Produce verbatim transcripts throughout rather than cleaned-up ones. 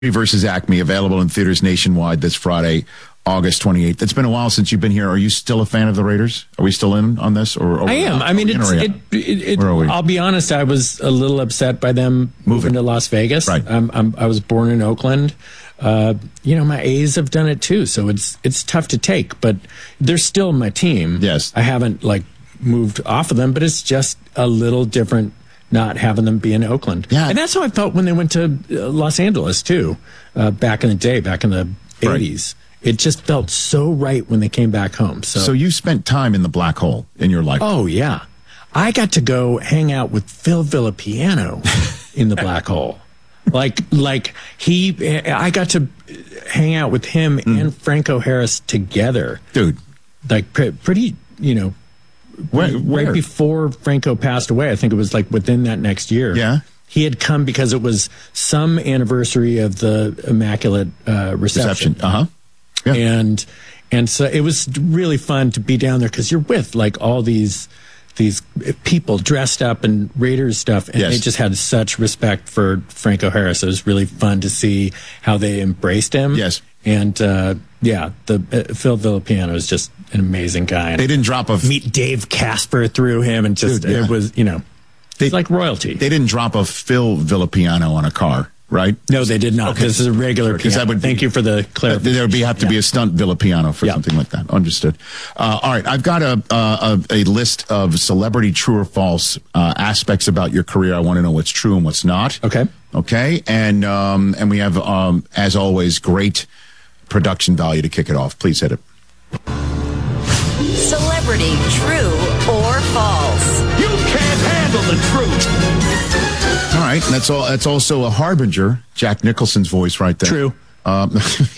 versus Acme, available in theaters nationwide this Friday, August twenty-eighth. It's been a while since you've been here. Are you still a fan of the Raiders? Are we still in on this? Or, or I am. I mean, it's, it, it, it, I'll be honest, I was a little upset by them moving, moving to Las Vegas. Right. I'm, I'm, I was born in Oakland. Uh, you know, my A's have done it too, so it's it's tough to take, but they're still my team. Yes. I haven't, like, moved off of them, but it's just a little different not having them be in Oakland. Yeah. And that's how I felt when they went to uh, Los Angeles, too, uh, back in the day, back in the Right. eighties. It just felt so right when they came back home. So, So you spent time in the black hole in your life. oh, yeah. I got to go hang out with Phil Villapiano in the black hole. Like, like he, I got to hang out with him Mm. and Franco Harris together. Dude. Like, pre- pretty, you know, Where, where? right before Franco passed away. I think it was like within that next year. Yeah. He had come because it was some anniversary of the Immaculate uh, Reception. Reception. Uh-huh. Yeah. And and so it was really fun to be down there because you're with like all these these people dressed up in Raiders stuff, and Yes. they just had such respect for Franco Harris. It was really fun to see how they embraced him. Yes. And uh, yeah, the uh, Phil Villapiano is just an amazing guy. And They didn't drop a... meet Dave Casper through him, and just Dude, yeah. it was, you know, They- it's like royalty. They didn't drop a Phil Villapiano on a car, right? no, they did not. Okay. This is a regular 'Cause that piano. would be- Thank you for the clarification. There would be, have to be Yeah. a stunt Villapiano for Yeah. something like that. Understood. Uh, all right. I've got a, uh, a a list of celebrity true or false uh, aspects about your career. I want to know what's true and what's not. Okay. Okay. And um, and we have, um, as always, great production value to kick it off. Please hit it. Celebrity, true or false? You can't handle the truth. All right. And that's all. That's also a harbinger. Jack Nicholson's voice right there. True. Um,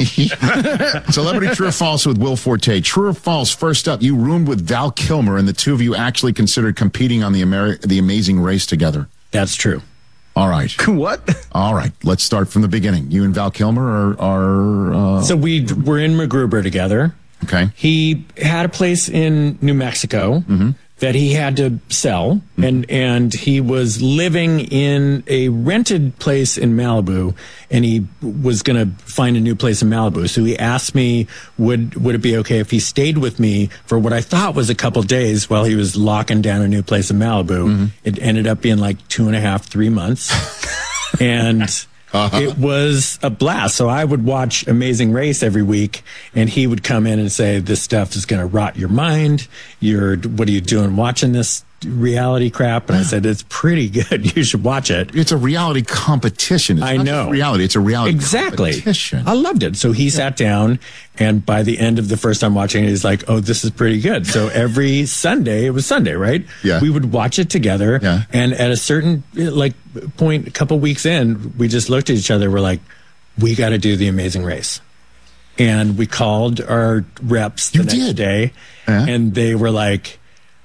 celebrity true or false with Will Forte. True or false? First up, you roomed with Val Kilmer, and the two of you actually considered competing on the Ameri- the Amazing Race together. That's true. All right. What? All right. Let's start from the beginning. You and Val Kilmer are, are uh, So we were in MacGruber together. okay. He had a place in New Mexico Mm-hmm. that he had to sell, and and he was living in a rented place in Malibu, and he was going to find a new place in Malibu. So he asked me, would would it be okay if he stayed with me for what I thought was a couple days while he was locking down a new place in Malibu. Mm-hmm. It ended up being like two and a half, three months, and. Uh-huh. It was a blast. So I would watch Amazing Race every week, and he would come in and say, this stuff is going to rot your mind. You're, what are you doing watching this reality crap? And I said, it's pretty good. You should watch it. It's a reality competition. It's I not know. just reality. It's a reality Exactly. competition. I loved it. So he sat down, and by the end of the first time watching it, he's like, oh, this is pretty good. So every Sunday, it was Sunday, right? Yeah. We would watch it together. Yeah. And at a certain like point, a couple weeks in, we just looked at each other. We're like, we got to do the Amazing Race. And we called our reps the You next did? day, Yeah. and they were like,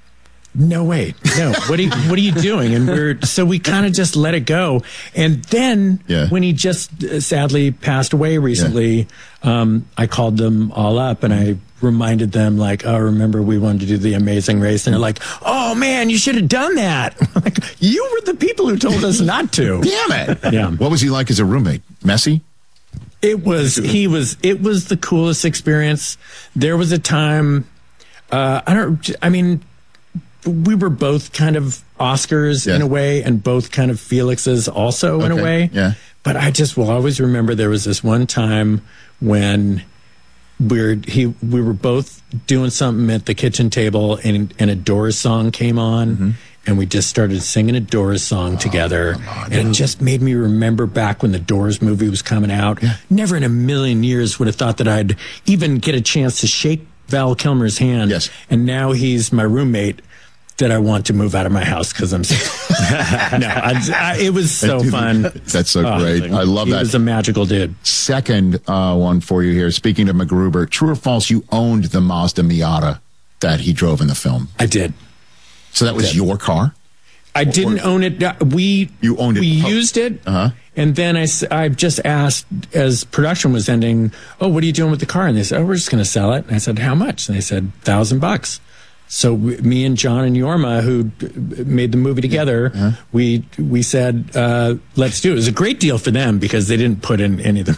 no, wait, no, what are you, what are you doing? And we're, so we kind of just let it go. And then Yeah. when he just uh, sadly passed away recently, um, I called them all up and I reminded them like, oh, remember we wanted to do the Amazing Race. And they're like, oh man, you should have done that. I'm like, you were the people who told us not to. Damn it. Yeah. What was he like as a roommate? Messy? It was, he was, it was the coolest experience. There was a time, uh, I don't, I mean, we were both kind of Oscars Yeah. in a way, and both kind of Felixes also in Okay, a way. yeah. But I just will always remember there was this one time when we're he we were both doing something at the kitchen table, and and a Doors song came on. Mm-hmm. And we just started singing a Doors song together. And it just made me remember back when the Doors movie was coming out. Yeah. Never in a million years would have thought that I'd even get a chance to shake Val Kilmer's hand. Yes. And now he's my roommate that I want to move out of my house because I'm so no, I, I, it was so fun. That's so Oh, great. I love he that. was a magical dude. Second uh, one for you here. Speaking of MacGruber, true or false, you owned the Mazda Miata that he drove in the film. I did. So that was did. your car? I didn't own it. Uh, We You owned it. We Oh. used it, Uh-huh. and then I, s- I just asked as production was ending. Oh, what are you doing with the car? And they said, oh, we're just going to sell it. And I said, how much? And they said, thousand bucks. So we, me and John and Yorma, who made the movie together, Uh-huh. we we said, uh, let's do it. It was a great deal for them because they didn't put in any of the